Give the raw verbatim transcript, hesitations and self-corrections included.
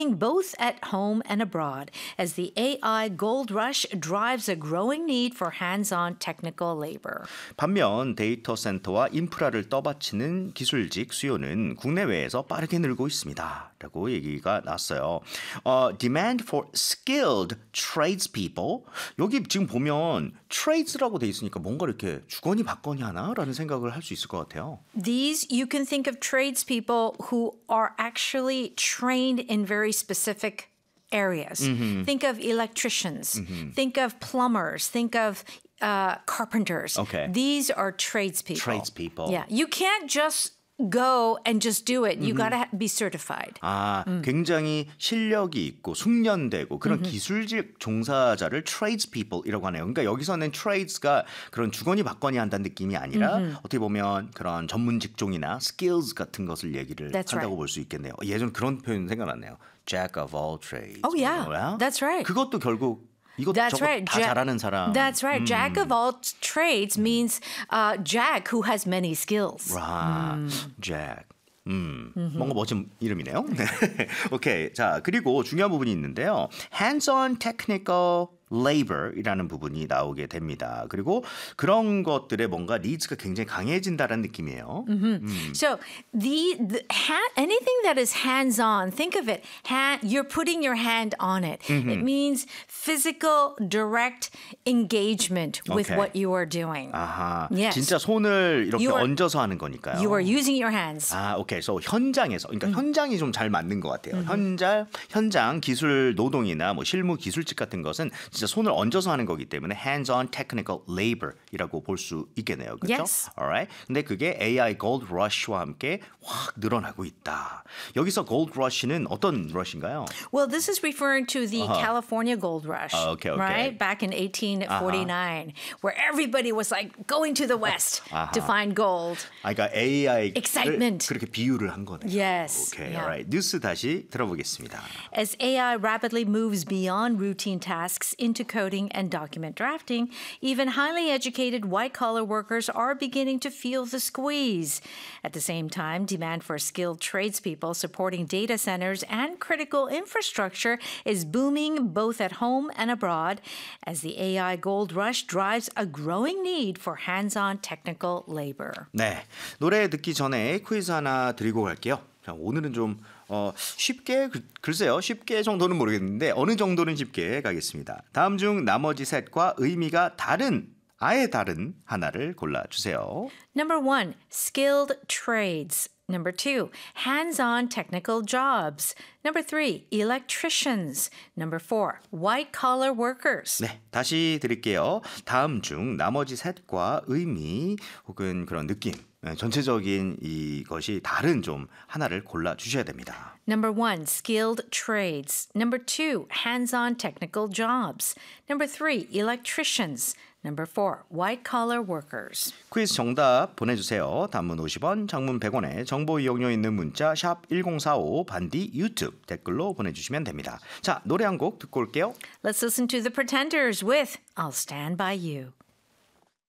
both at home and abroad as the A I gold rush drives a growing need for hands-on technical labor. 반면 데이터 센터와 인프라를 떠받치는 기술직 수요는 국내외에서 빠르게 늘고 있습니다. 라고 얘기가 났어요. 어, demand for skilled tradespeople. 여기 지금 보면 trades라고 돼 있으니까 뭔가 이렇게 주거니 받거니 하나라는 생각을 할 수 있을 것 같아요. These, you can think of tradespeople who are actually trained in very specific areas. Mm-hmm. Think of electricians. Mm-hmm. Think of plumbers. Think of uh, carpenters. Okay. These are tradespeople. Tradespeople. Yeah, you can't just go and just do it. You mm-hmm. got to be certified. 아, 음. 굉장히 실력이 있고 숙련되고 그런 mm-hmm. 기술직 종사자를 tradespeople이라고 하네요. 그러니까 여기서는 trades가 그런 주거니 받거니 한다는 느낌이 아니라 mm-hmm. 어떻게 보면 그런 전문 직종이나 skills 같은 것을 얘기를 That's 한다고 right. 볼 수 있겠네요. 예전 그런 표현 생각났네요. Jack of all trades. Oh yeah, 뭐야? that's right. 그것도 결국 이것 That's 저것 right. 다 Jack, 잘하는 사람. That's right. 음. Jack of all trades means uh, Jack who has many skills. 와, 음. Jack. 음, mm-hmm. 뭔가 멋진 이름이네요. 오케이. 자, 그리고 중요한 부분이 있는데요. Hands-on technical labor이라는 부분이 나오게 됩니다. 그리고 그런 것들에 뭔가 니즈가 굉장히 강해진다는 느낌이에요. Mm-hmm. 음. So the, the ha- anything that is hands-on, think of it. Hand, you're putting your hand on it. Mm-hmm. It means physical, direct engagement with okay. what you are doing. 아하, yes. 진짜 손을 이렇게 are, 얹어서 하는 거니까요. You are using your hands. 아, 오케이. 그래서 현장에서, 그러니까 mm-hmm. 현장이 좀 잘 맞는 것 같아요. Mm-hmm. 현장, 현장 기술 노동이나 뭐 실무 기술직 같은 것은 진짜 손을 얹어서 하는 거기 때문에 hands-on technical labor이라고 볼 수 있겠네요. 그렇죠? Yes. Alright. 근데 그게 에이아이 gold rush와 함께 확 늘어나고 있다. 여기서 gold rush는 어떤 rush인가요? Well, this is referring to the uh-huh. California gold rush, uh, okay, okay. right? Back in eighteen forty-nine, uh-huh. where everybody was like going to the west uh-huh. to find gold. 아, 그러니까 에이아이를 Excitement. 그렇게 비유를 한 거네요. Yes. Okay, yeah. alright. 뉴스 다시 들어보겠습니다. As A I rapidly moves beyond routine tasks into coding and document drafting, even highly educated white-collar workers are beginning to feel the squeeze. At the same time, demand for skilled tradespeople supporting data centers and critical infrastructure is booming both at home and abroad as the A I gold rush drives a growing need for hands-on technical labor. 네, 노래 듣기 전에 퀴즈 하나 드리고 갈게요. 자, 오늘은 좀 어, 쉽게 글, 글쎄요. 쉽게 정도는 모르겠는데 어느 정도는 쉽게 가겠습니다. 다음 중 나머지 셋과 의미가 다른 아예 다른 하나를 골라주세요. Number one, skilled trades. Number two, hands-on technical jobs. Number three, electricians. Number four, white-collar workers. 네, 다시 드릴게요. 다음 중 나머지 셋과 의미 혹은 그런 느낌, 전체적인 이것이 다른 좀 하나를 골라주셔야 됩니다. Number one, skilled trades. Number two, hands-on technical jobs. Number three, electricians. Number four, white-collar workers. 퀴즈 정답 보내주세요. 단문 오십 원, 장문 백 원에 정보 이용료 있는 문자 샵 일공사오 반디 유튜브 댓글로 보내주시면 됩니다. 자, 노래 한 곡 듣고 올게요. Let's listen to the Pretenders with I'll Stand By You.